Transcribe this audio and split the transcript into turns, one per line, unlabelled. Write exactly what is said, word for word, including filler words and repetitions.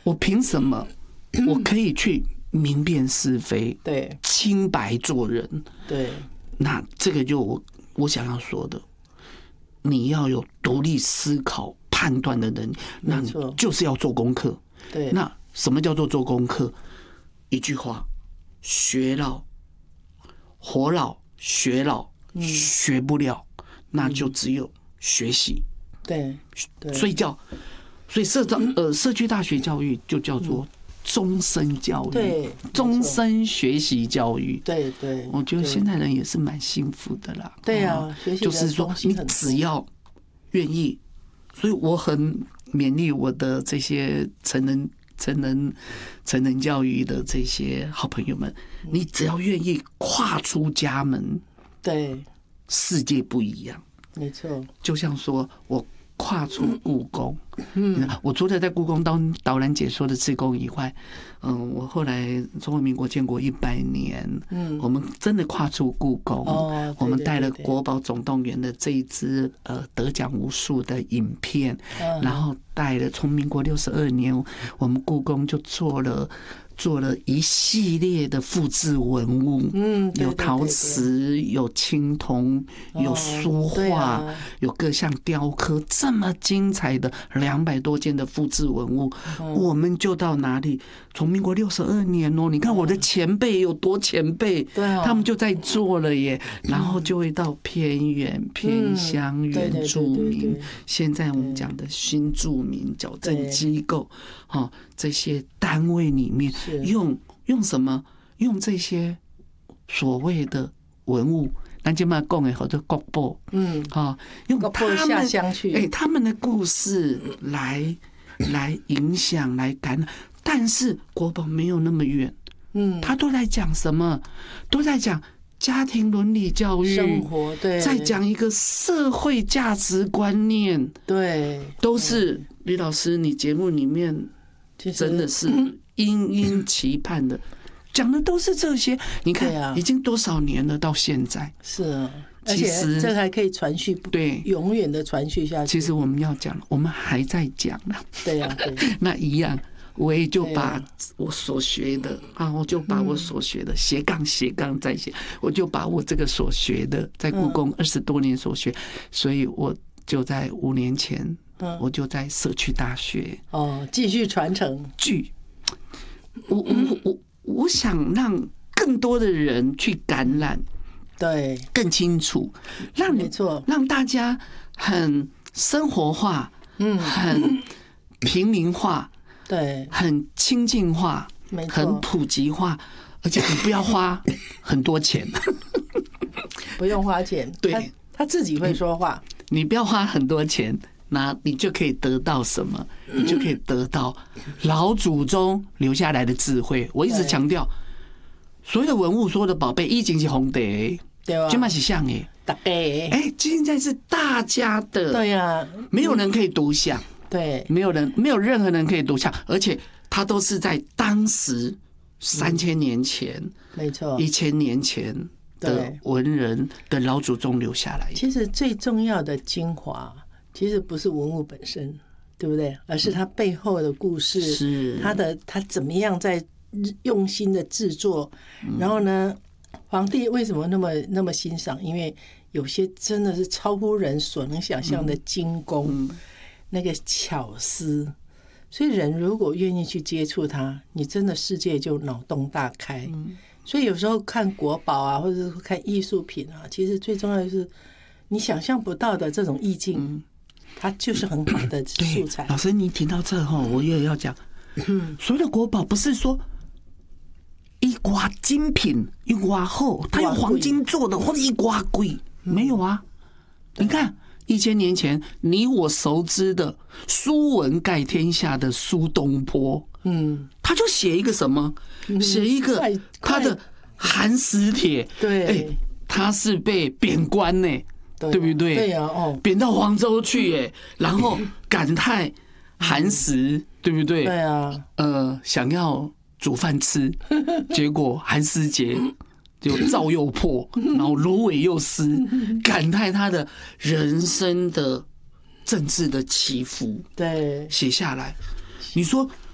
我凭什么我可以去明辨是非，
对，
清白做人？
对，
那这个就我我想要说的，你要有独立思考、判断的能力，那你就是要做功课。
对，
那什么叫做做功课？一句话：学老、活老、学老，学不了，那就只有学习。
对，
睡觉。所以社长呃社区大学教育就叫做终身教育，
对，
终身学习教育。
对对，
我觉得现代人也是蛮幸福的啦。
对啊，学习
就是说你只要愿意，所以我很勉励我的这些成人、成人、成人教育的这些好朋友们，你只要愿意跨出家门，
对，
世界不一样。
没错，
就像说我跨出故宫，嗯，我除了在故宫当导览解说的志工以外，嗯，我后来中华民国建国一百年，嗯，我们真的跨出故宫，哦，我们带了国宝总动员的这一支呃得奖无数的影片，嗯，然后带了从民国六十二年，我们故宫就做了。做了一系列的复制文物，嗯，有陶瓷，有青铜，有书画，有各项雕刻，这么精彩的两百多件的复制文物，我们就到哪里？从民国六十二年哦，你看我的前辈有多前辈，他们就在做了耶，然后就会到偏远、偏乡、原住民，现在我们讲的新住民矫正机构，哈，这些单位里面。用用什么？用这些所谓的文物，咱今嘛讲的好多国宝，嗯，哈，用他们
下乡去，
哎，他们的故事来来影响、来感染。但是国宝没有那么远，嗯，他都在讲什么？都在讲家庭伦理教育、
生活，对，
在讲一个社会价值观念，
对，
都是李老师，你节目里面真的是。殷殷期盼的，讲的都是这些。你看，已经多少年了，到现在
是啊，而且这还可以传续，
对，
永远的传续下去。
其实我们要讲，我们还在讲呢。
对呀，对，
那一样，我也就把我所学的啊，我就把我所学的斜杠斜杠再斜，我就把我这个所学的，在故宫二十多年所学，所以我就在五年前，我就在社区大学
哦，继续传承，
继。我我我我想让更多的人去感染，
对，
更清楚，让
没错，
让大家很生活化，嗯，很平民化，
对，
很亲近化，
没错，
很普及化，而且你不要花很多钱，
不用花钱，
对，
他, 他自己会说话，
你不要花很多钱。那你就可以得到什么？你就可以得到老祖宗留下来的智慧。我一直强调，所有的文物、所有的宝贝，已经是红的，
对吧？
今嘛是像诶，
大家
哎，现在是大家的，
对呀，
没有人可以独享，
对，
没有人，没有任何人可以独享，而且它都是在当时三千年前，
没错，
一千年前的文人的老祖宗留下来。
其实最重要的精华。其实不是文物本身，对不对？而是它背后的故事，
是
它的它怎么样在用心的制作。然后呢，皇帝为什么那么那么欣赏？因为有些真的是超乎人所能想象的精工，嗯、那个巧思。所以人如果愿意去接触它，你真的世界就脑洞大开。嗯、所以有时候看国宝啊，或者是看艺术品啊，其实最重要的是你想象不到的这种意境。嗯，它就是很好的素材。
老师，你提到这后，我也要讲，所有的国宝不是说一挂精品一挂厚，它用黄金做的，或者一挂贵，没有啊。你看一千年前你我熟知的书文盖天下的苏东坡，嗯，他就写一个什么，写一个他的寒食帖，
对，哎，
他是被贬官呢。对不对？
对呀，哦，
贬到黄州去，哎，然后感叹寒食，对不对？
对啊，
呃，想要煮饭吃，结果寒食节就灶又破，然后芦苇又湿，感叹他的人生的政治的起伏，
对，
写下来。你说